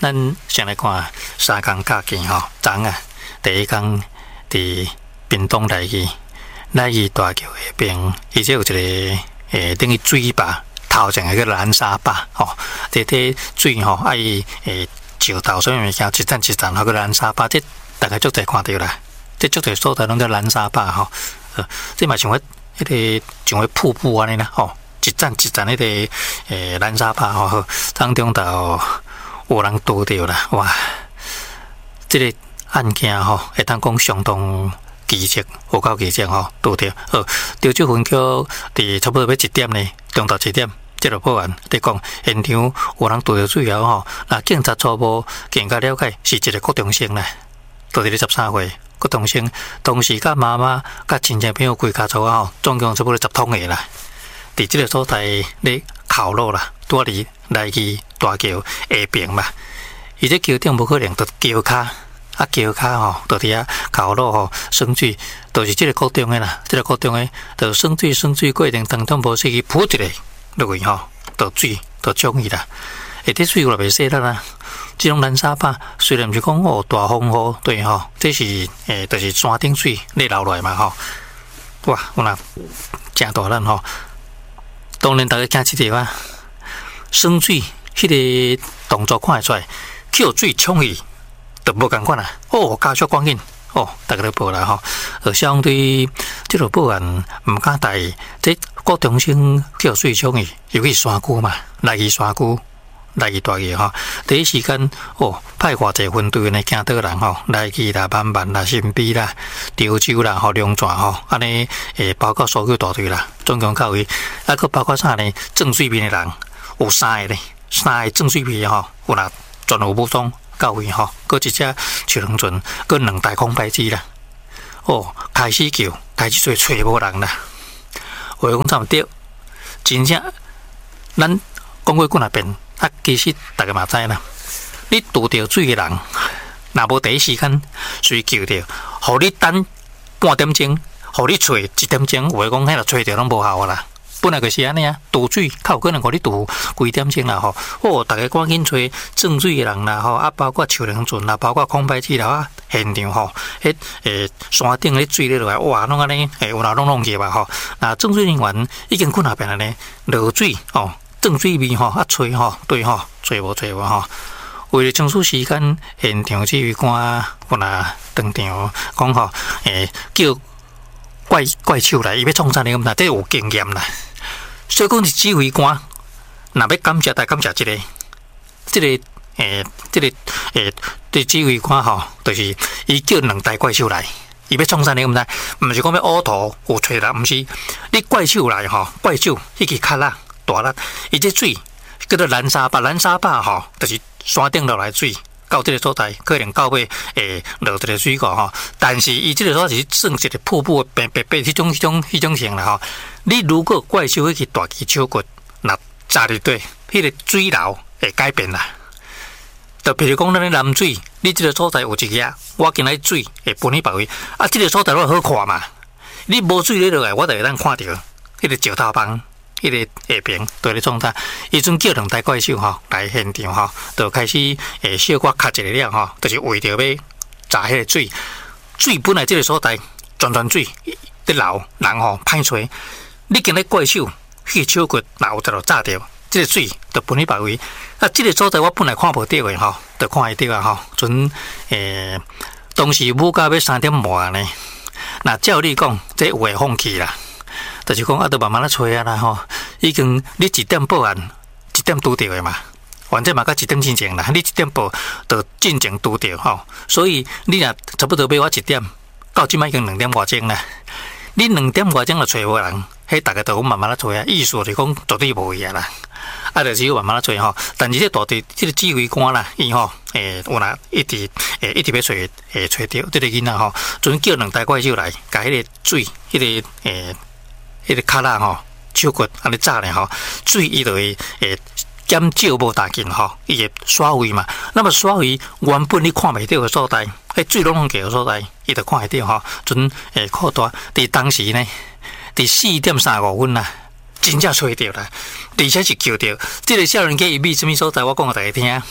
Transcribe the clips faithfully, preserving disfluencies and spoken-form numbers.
咱先来看三工假期吼，昨啊第一工伫屏东来去，来去大桥迄边，而且有一个诶等于水坝，头前个蓝沙坝吼，这这水吼爱诶石头所以物件一站一站，那个蓝沙坝，这大概足侪看到啦。这足侪所在拢叫蓝沙坝吼，呃，这嘛像迄迄个像迄瀑布安尼啦吼，一站一站迄个诶蓝沙坝吼，当中头有人拄着啦，哇！这个案件吼，会当讲相当奇迹，有够奇迹吼，拄着。好，调酒分局伫差不多要一点呢，中昼一点，接到报案，伫讲现场有人拄着水后吼，那警察初步经过了解，是一个国中生啦，都伫咧十三岁。国中生当时甲妈妈、甲亲戚朋友规家族啊，总共差不多十通个啦。伫即个所在咧考路啦，拄离来去大桥下边嘛。伊这桥顶无可能，就桥骹啊桥骹吼，就伫遐考路吼，生水，就是即个国中个啦。即、这个国中个，就生水生水过程当中无死去扑一个落去吼，就水就冲去啦。下底水我袂洗啦啦。这种蓝沙坝虽然毋是讲哦大风雨，对吼，这是诶，就是山顶水咧流落来嘛吼。哇，有啦，真大咱吼。当然，大家惊即个啊，生水迄个动作看会出来，叫水冲去，就无共款啦。哦，加速赶紧哦，大家都报啦吼。而相对即个报案毋敢大意，这国中生叫水冲去，尤其山区嘛，来去山区。来去大桥吼，第一时间哦，派偌济分队呢，警队人吼，来去啦、慢慢啦、新埤啦、潮州啦、吼龙泉吼，安尼诶，包括所有大队啦，总共到位，啊，佮包括啥呢？正水面的人有三个呢，三个正水面吼，有啦，全有武装到位吼，佮一只手龙船，佮两台空拍机啦，哦，开始叫，开始做找无人啦，话讲差毋对，真正咱讲过几若遍。啊，其实大家嘛知啦，你拄着水的人，若无第一时间随救着，互你等半点钟，互你找一点钟，话讲迄个找着拢无效啦。本来就是安尼啊，拄水较有可能互你拄几点钟啦吼。哦，大家赶紧找正水的人啦吼，啊，包括手龙船啦，包括空拍机啦，啊，现场吼，迄诶山顶咧水咧落来，哇，拢安尼诶，有哪拢弄去吧吼。那正水人员已经困那边了呢，落水哦。正水面吼，啊吹吼，对吼，吹无吹无吼。为了争取时间，现场指挥官有啦当场讲吼，诶、欸、叫怪怪手来，伊要创啥呢？咁啦，这有经验啦。所以讲是指挥官，若要感谢，但感谢即、這個，即、這個诶，即、欸這個诶，对、欸、指揮官吼，就是伊叫两台怪手来，伊要创啥呢？咁啦，毋是讲要乌图有吹啦，毋是你怪手来吼，怪手迄个卡啦。大力，伊这水叫做蓝沙坝，蓝沙坝吼，就是山顶落来水，到这个所在，可能到尾会落一个水库吼。但是伊这个所在是算一个瀑布，白白白迄种、迄种、迄种型啦吼。你如果怪手迄个大支手骨，那扎入底，迄个水流会改变啦。就譬如讲，咱咧南水，你这个所在有一个，我进来水会分去别位，啊，这个所在我好看嘛。你无水咧落来，我就会当看到迄个石头帮。迄个下边对咧创啥？伊阵叫两台怪兽吼来现场吼，就开始诶小可卡一个了吼，就是为着要炸迄个水。水本来即个所在全全水伫流，人吼歹找。你今日怪兽，迄个手骨若有在度炸着，即个水就分去别位。啊，即个所在我本来看无到诶吼，就看会到啊吼。阵诶，当时武甲要三点半呢，那照你讲，这有会放弃啦。就是讲啊，都慢慢咧找啊啦吼，已经你一点报案，一点拄着的嘛，反正嘛，甲一点进前啦，你一点报就进前拄着吼，所以你若差不多要我一点，到即摆已经两点外钟啦，你两点外钟就找无人，迄大家都慢慢咧找啊，意思就是讲绝对无去啊啦，啊，就是要慢慢咧找吼，但是这大队这个指挥官啦，伊吼诶有啦一直诶一直要找诶找着这个囡仔吼，准叫两台怪兽来，甲迄个水，迄、那个诶。迄个卡拉吼，手骨安尼炸咧吼，水伊就会诶减少无大劲吼，伊会刷位嘛。那么刷位原本你看袂到的所在，迄水拢个所在，伊就看会到吼。阵诶扩大，伫当时呢，伫四点三五分啦，真正找到啦，而且是叫着。即、這個少年家伊秘什么所在，我讲互大家听。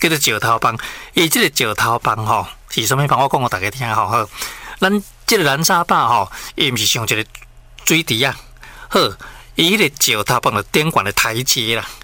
叫做石头棒。伊即个石头棒吼是啥物棒？我讲互大家听吼。好，咱即个蓝沙坝吼，伊毋是像一个水池啊。好，伊迄个石头棒就顶悬的台阶啦。